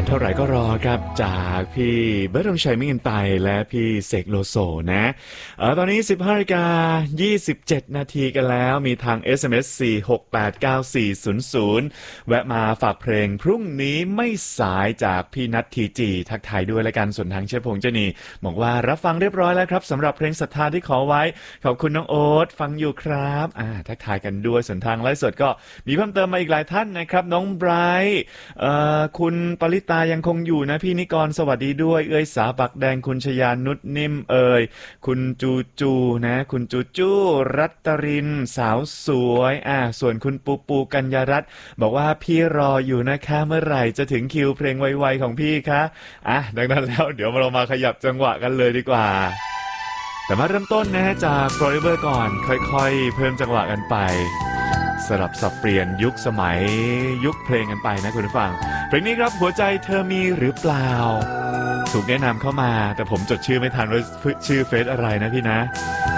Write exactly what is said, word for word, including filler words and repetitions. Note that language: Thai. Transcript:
านเท่าไหร่ก็รอครับจากพี่เบิร์ดธงชัยมิ่งกันไปและพี่เสกโลโซนะเออตอนนี้ สิบห้านาฬิกายี่สิบเจ็ด นาทีกันแล้วมีทาง เอส เอ็ม เอส สี่ หก แปด เก้า สี่ ศูนย์ ศูนย์แวะมาฝากเพลงพรุ่งนี้ไม่สายจากพี่นัททีจีทักทายด้วยและกันส่วนทางเชฟพงษ์เจนีบอกว่ารับฟังเรียบร้อยแล้วครับสำหรับเพลงศรัทธาที่ขอไว้ขอบคุณน้องโอ๊ตฟังอยู่ครับอ่าทักทายกันด้วยส่วนทางไลฟ์สดก็มีเพิ่มเติมมาอีกหลายท่านนะครับน้องไบรท์เอ่อคุณปริตายังคงอยู่นะพี่นิกรสวัสดีด้วยเอ้ยสาปักแดงคุณชยานุชนิ่มเอ่ยคุณจูจูนะคุณจูจูรัตรินสาวสวยอ่าส่วนคุณปูปูกัญญารัตน์บอกว่าพี่รออยู่นะคะเมื่อไหร่จะถึงคิวเพลงไวๆของพี่คะอ่ะดังนั้นแล้วเดี๋ยวเรามาขยับจังหวะกันเลยดีกว่าแต่มาเริ่มต้นนะจาก Forever ก่อนค่อยๆเพิ่มจังหวะกันไปสลับสับเปลี่ยนยุคสมัยยุคเพลงกันไปนะคุณผู้ฟังเพลงนี้ครับหัวใจเธอมีหรือเปล่าถูกแนะนำเข้ามาแต่ผมจดชื่อไม่ทันว่าชื่อเฟซอะไรนะพี่นะ